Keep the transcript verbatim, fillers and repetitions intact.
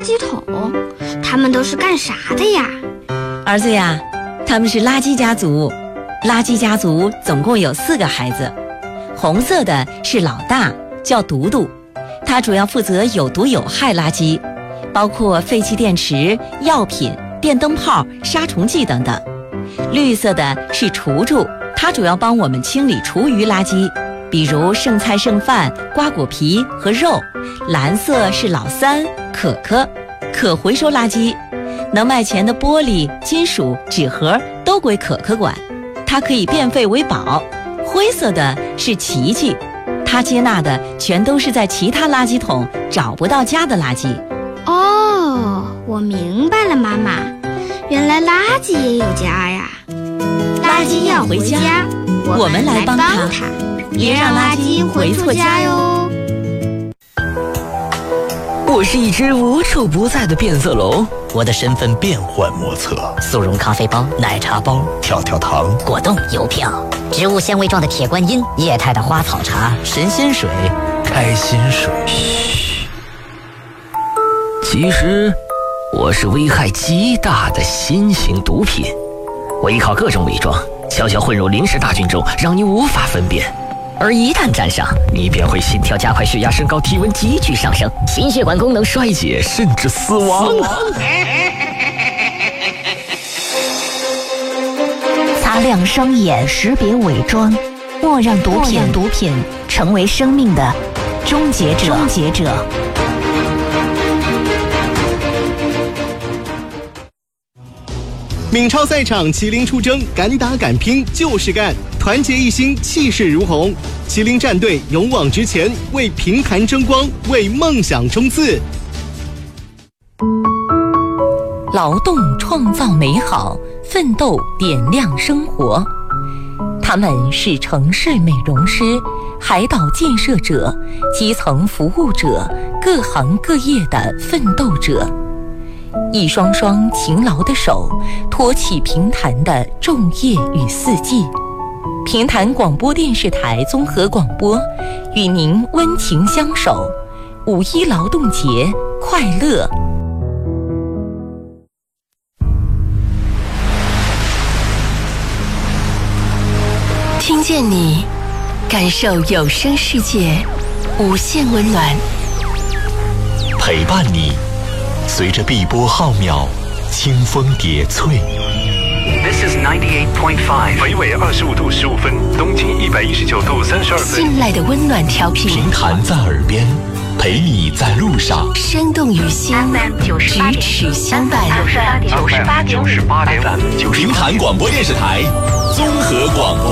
圾桶，他们都是干啥的呀？ 儿子呀，他们是垃圾家族。垃圾家族总共有四个孩子，红色的是老大，叫独独，他主要负责有毒有害垃圾，包括废弃电池、药品、电灯泡、杀虫剂等等。绿色的是厨厨，他主要帮我们清理厨余垃圾，比如剩菜剩饭、瓜果皮和肉。蓝色是老三，可可，可回收垃圾，能卖钱的玻璃、金属、纸盒都归可可管，它可以变废为宝。灰色的是琪琪，他接纳的全都是在其他垃圾桶找不到家的垃圾。 哦，我明白了，妈妈，原来垃圾也有家呀。 垃圾要回家，我们来帮他， 别让垃圾回错家哟。 我是一只无处不在的变色龙， 我的身份变幻莫测， 速溶咖啡包、奶茶包、 跳跳糖、 果冻、邮票、植物纤维状的铁观音、液态的花草茶、 神仙水、开心水。 嘘，其实我是危害极大的新型毒品，我依靠各种伪装，悄悄混入临时大军中，让你无法分辨。而一旦沾上，你便会心跳加快、血压升高、体温急剧上升、心血管功能衰竭，甚至死亡。 擦亮双眼，识别伪装，莫让毒品毒品成为生命的终结者。终结者。 闽超赛场，麒麟出征，敢打敢拼就是干，团结一心，气势如虹。麒麟战队勇往直前，为评弹争光，为梦想冲刺。 劳动创造美好，奋斗点亮生活。他们是城市美容师、海岛建设者、基层服务者，各行各业的奋斗者。一双双勤劳的手，托起评弹的众业与四季。评弹广播电视台综合广播，与您温情相守。五一劳动节快乐！ 听见你，感受有声世界，无限温暖。 陪伴你，随着碧波浩渺，清风叠翠。 This is ninety-eight point five。北纬二十五度十五分，东经一百一十九度三十二分。 信赖的温暖调频， 评弹在耳边，陪你在路上， 生动于心，咫尺相伴。 九十八点五，九十八点五， 评弹广播电视台综合广播。